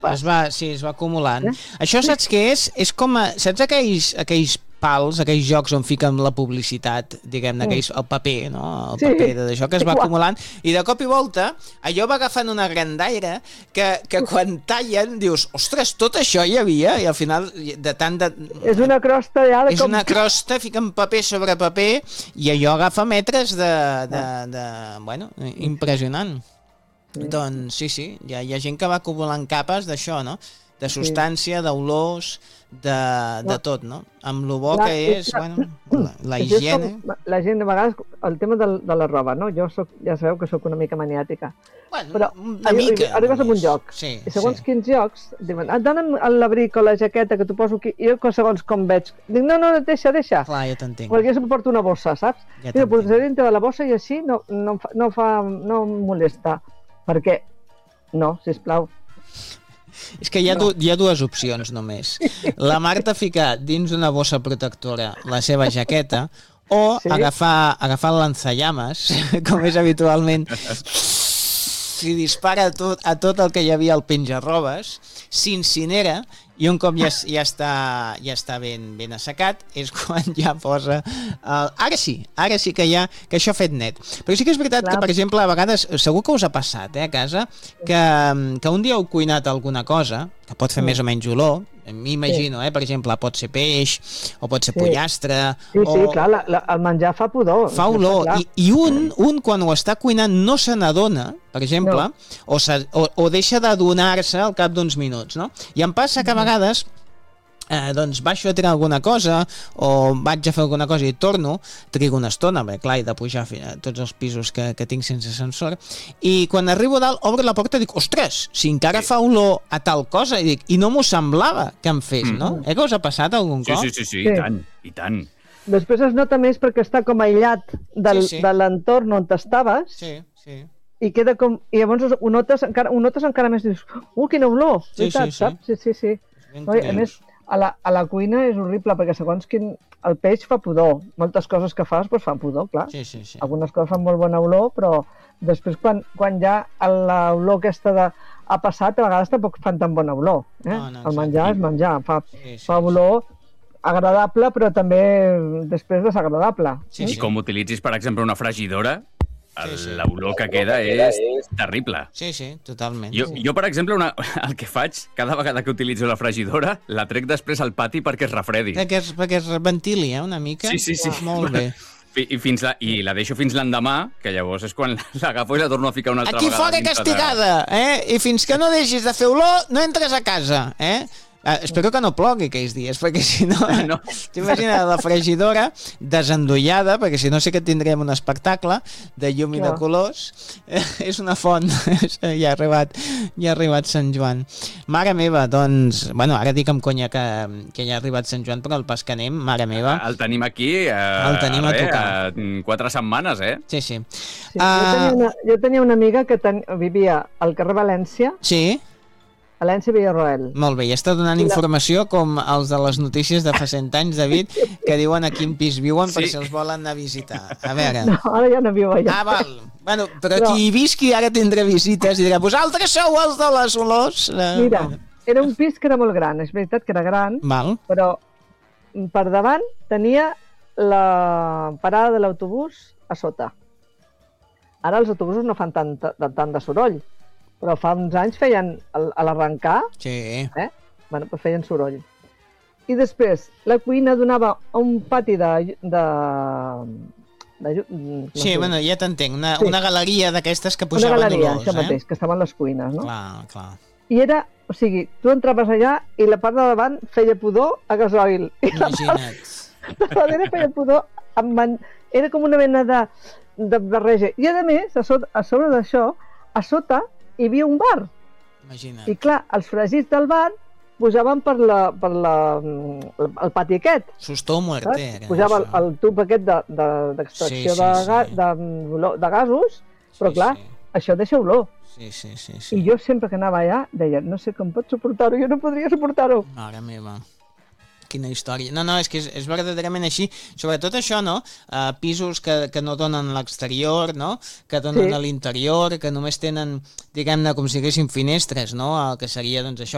es va acumulant. Això saps què és? És com, saps aquells pals, aquells jocs on fiquen la publicitat, diguem-ne, el paper, no? El paper d'això que es va acumulant, i de cop i volta allò va agafant una grandaire que quan tallen dius, ostres, tot això hi havia, i al final de tant de... És una crosta ja de... És una crosta, fiquen paper sobre paper, i allò agafa metres de... Bueno, impressionant. Doncs sí, hi ha gent que va acumulant capes d'això, no? De substància, d'olors, de tot, no? Amb lo bo que és, bueno, la higiene... La gent, de vegades, el tema de la roba, no? Jo ja sabeu que sóc una mica maniàtica. Bueno, però una mica. Arribes a un lloc, i segons quins llocs, diuen, dona'm l'abric o la jaqueta que t'ho poso aquí, i jo segons com veig, dic, no, deixa. Clar, ja t'entenc. Perquè jo porto una bossa, saps? Mira, posaré dintre de la bossa i així no em molesta. Perquè, no, sisplau. És que hi ha dues opcions només. La Marta ficar dins una bossa protectora la seva jaqueta o agafar el lanzallames, com és habitualment, s'hi dispara a tot el que hi havia al penjarrobes, s'incinera i un cop ja està ben assecat és quan ja posa ara sí que això ha fet net. Però sí que és veritat que, per exemple, a vegades, segur que us ha passat a casa, que un dia heu cuinat alguna cosa que pot fer més o menys olor, m'imagino, per exemple, pot ser peix o pot ser pollastre. Sí, clar, el menjar fa pudor. Fa olor, i un quan ho està cuinant no se n'adona, per exemple, o deixa d'adonar-se al cap d'uns minuts, no? I em passa que a vegades doncs baixo a tirar alguna cosa o vaig a fer alguna cosa i torno, trigo una estona, perquè clar, he de pujar a tots els pisos que tinc sense ascensor, i quan arribo a dalt obro la porta i dic, ostres, si encara fa olor a tal cosa, i no m'ho semblava que em fes, no? Que us ha passat algun cop? Sí, i tant. Després es nota més perquè està com aïllat de l'entorn on estaves. Sí. I queda com... I llavors ho notes encara més, dius, quina olor! Saps? Sí. A més, a la cuina és horrible, perquè segons quin... El peix fa pudor. Moltes coses que fas fan pudor, clar. Sí. Algunes coses fan molt bona olor, però després quan ja l'olor aquesta ha passat, a vegades tampoc fan tan bona olor. El menjar és menjar. Fa olor agradable, però també després desagradable. I com utilitzis, per exemple, una fregidora, l'olor que queda és terrible. Sí, totalment. Jo, per exemple, el que faig, cada vegada que utilitzo la fregidora, la trec després al pati perquè es refredi. Perquè es ventili, una mica? Sí. Molt bé. I la deixo fins l'endemà, que llavors és quan l'agafo i la torno a ficar una altra vegada. Aquí fora castigada, I fins que no deixis de fer olor, no entres a casa, Espero que no plogui aquells dies, perquè si no... T'imagines la fregidora desendollada, perquè si no sé que tindrem un espectacle de llum i de colors. És una font. Ja ha arribat Sant Joan. Mare meva, doncs... Bueno, ara dic amb conya que ja ha arribat Sant Joan, però el pas que anem, mare meva... El tenim aquí el tenim a tocar. 4 setmanes, Sí. Jo tenia una amiga que vivia al carrer València. Sí. València Villarroel. Molt bé, i està donant informació com els de les notícies de fa 100 anys, David, que diuen a quin pis viuen per si els volen anar a visitar. A veure... No, ara ja no viu allà. Val. Bueno, però qui hi visqui ara tindrà visites i dirà, vosaltres sou els de les olors? Mira, era un pis que era molt gran, és veritat que era gran, però per davant tenia la parada de l'autobús a sota. Ara els autobusos no fan tant de soroll, però fa uns anys feien, a l'arrencar, feien soroll. I després, la cuina donava a un pati Sí, bueno, ja t'entenc, una galeria d'aquestes que pujaven olors. Una galeria, això mateix, que estaven les cuines, no? Clar. I era, o sigui, tu entraves allà i la part de davant feia pudor a gasoil. Imagina't. La darrere feia pudor, era com una mena de barreja. I a més, a sobre d'això, a sota, hi havia un bar. Imagina't. I clar, els fregits del bar pujaven per el pati aquest. Susto o muerte. Pujava el tub aquest d'extracció de gasos, però clar, això deixa olor. Sí. I jo sempre que anava allà deia, no sé com pot suportar-ho, jo no podria suportar-ho. Mare meva. Quina història. No, és que és verdaderament així. Sobretot això, no? Pisos que no donen a l'exterior, no? Que donen a l'interior, que només tenen, diguem-ne, com si haguessin finestres, no? El que seria, doncs, això,